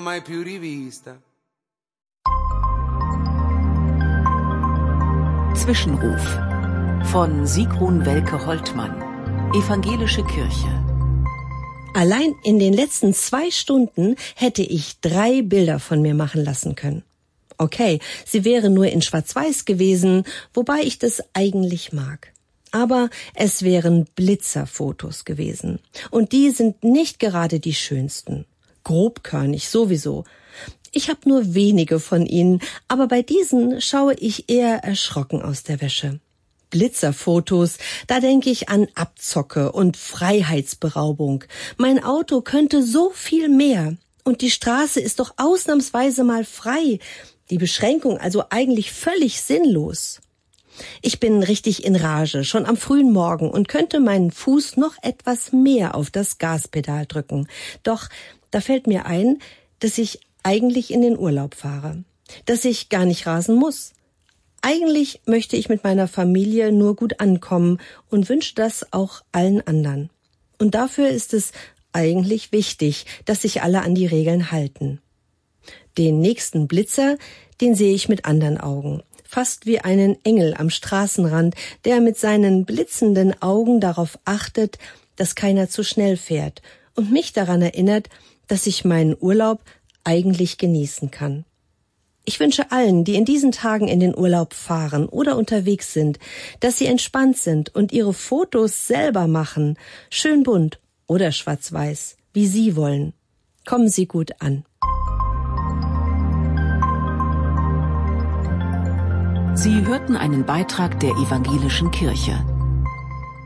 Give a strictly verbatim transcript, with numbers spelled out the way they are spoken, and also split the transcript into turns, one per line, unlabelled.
mai più rivista.
Zwischenruf von Sigrun Welke-Holtmann, Evangelische Kirche.
Allein in den letzten zwei Stunden hätte ich drei Bilder von mir machen lassen können. Okay, sie wären nur in Schwarz-Weiß gewesen, wobei ich das eigentlich mag. Aber es wären Blitzerfotos gewesen. Und die sind nicht gerade die schönsten. Grobkörnig sowieso. Ich habe nur wenige von ihnen, aber bei diesen schaue ich eher erschrocken aus der Wäsche. Blitzerfotos, da denke ich an Abzocke und Freiheitsberaubung. Mein Auto könnte so viel mehr. Und die Straße ist doch ausnahmsweise mal frei. Die Beschränkung also eigentlich völlig sinnlos. Ich bin richtig in Rage, schon am frühen Morgen und könnte meinen Fuß noch etwas mehr auf das Gaspedal drücken. Doch da fällt mir ein, dass ich eigentlich in den Urlaub fahre, dass ich gar nicht rasen muss. Eigentlich möchte ich mit meiner Familie nur gut ankommen und wünsche das auch allen anderen. Und dafür ist es eigentlich wichtig, dass sich alle an die Regeln halten. Den nächsten Blitzer, den sehe ich mit anderen Augen. Fast wie einen Engel am Straßenrand, der mit seinen blitzenden Augen darauf achtet, dass keiner zu schnell fährt und mich daran erinnert, dass ich meinen Urlaub eigentlich genießen kann. Ich wünsche allen, die in diesen Tagen in den Urlaub fahren oder unterwegs sind, dass sie entspannt sind und ihre Fotos selber machen, schön bunt oder schwarz-weiß, wie sie wollen. Kommen Sie gut an.
Sie hörten einen Beitrag der Evangelischen Kirche.